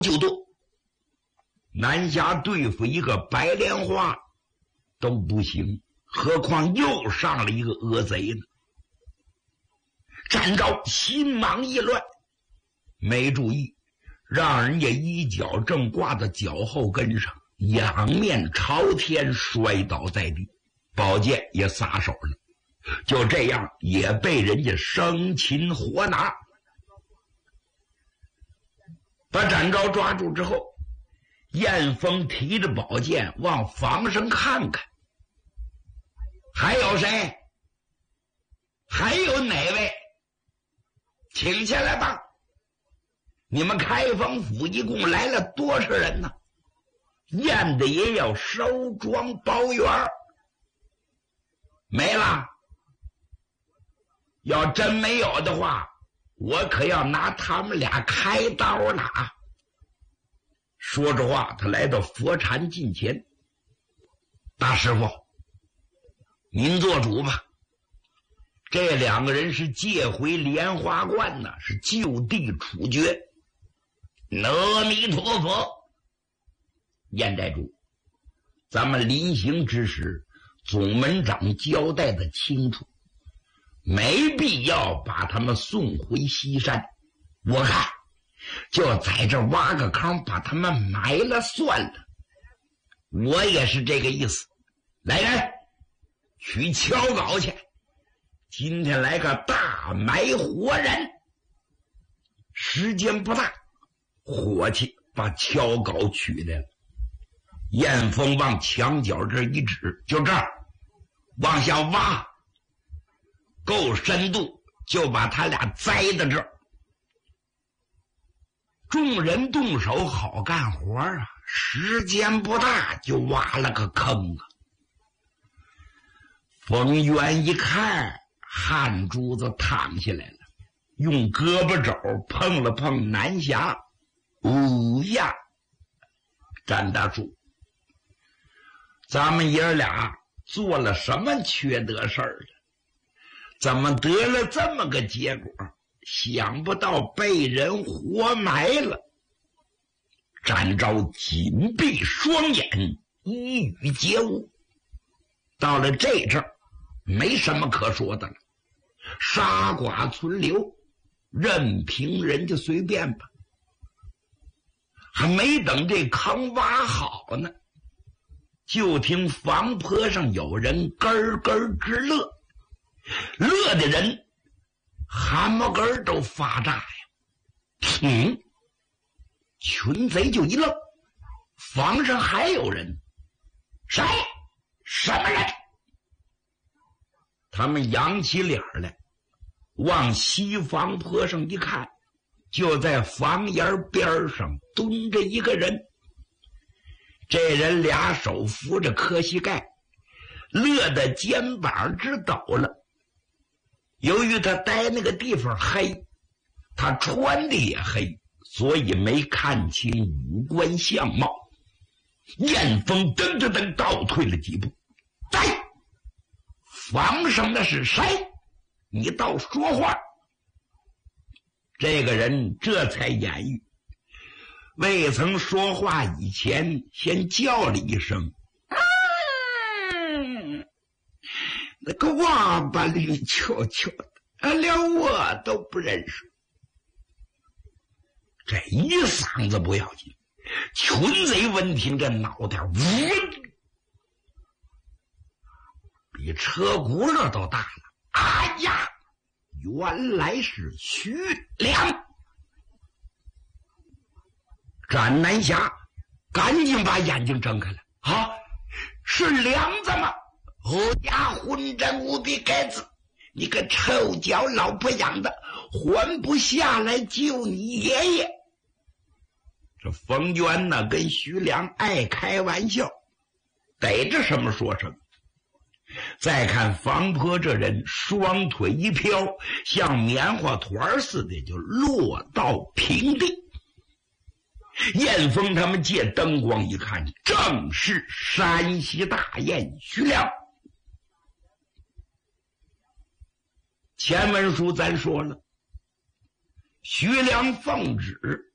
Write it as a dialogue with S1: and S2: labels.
S1: 就多。南下对付一个白莲花都不行，何况又上了一个恶贼呢？展昭心忙意乱，没注意，让人家一脚正挂在脚后跟上，仰面朝天摔倒在地，宝剑也撒手了。就这样也被人家生擒活拿。把展昭抓住之后，燕峰提着宝剑往房上看看，还有谁？还有哪位？请下来吧。你们开封府一共来了多少人呢？燕的也要收庄包圆，没了。要真没有的话，我可要拿他们俩开刀了啊！说着话，他来到佛禅近前，大师傅，您做主吧。这两个人是借回莲花观呢，是就地处决。阿弥陀佛。燕寨主，咱们临行之时，总门长交代的清楚，没必要把他们送回西山。我看就在这挖个坑，把他们埋了算了。我也是这个意思。来人，去敲镐去。今天来个大埋活人。时间不大，伙计把敲镐取来了。燕峰往墙角这一指，就这儿，往下挖，够深度，就把他俩栽在这儿。众人动手好干活啊，时间不大就挖了个坑啊。冯渊一看，汗珠子淌下来了，用胳膊肘碰了碰南霞。呀，詹大叔，咱们爷俩做了什么缺德事儿了？怎么得了这么个结果？想不到被人活埋了。展昭紧闭双眼，一语皆无。到了这阵儿，没什么可说的了，杀剐存留，任凭人家随便吧。还没等这坑挖好呢，就听房坡上有人咯咯直乐，乐的人汗毛根都发炸呀。群贼就一愣，房上还有人。谁？什么人？他们扬起脸来，往西房坡上一看，就在房檐边上蹲着一个人。这人俩手扶着磕膝盖，乐得肩膀直抖了。由于他待那个地方黑，他穿的也黑，所以没看清五官相貌。燕峰噔噔噔倒退了几步。房上的是谁？你倒说话。这个人这才言语，未曾说话以前先叫了一声，那个娃把绿悄悄的，连我都不认识。这一嗓子不要紧，群贼闻听这脑袋比车轱辘都大了。哎呀，原来是徐良。展南霞赶紧把眼睛睁开了。啊，是梁子吗？我家混账无比该子，你个臭脚老婆养的，还不下来救你爷爷。这冯渊呢，跟徐良爱开玩笑，逮着什么说什么。再看房坡这人，双腿一飘，像棉花团似的就落到平地。燕峰他们借灯光一看，正是山西大雁徐良。前文书咱说了，徐良奉旨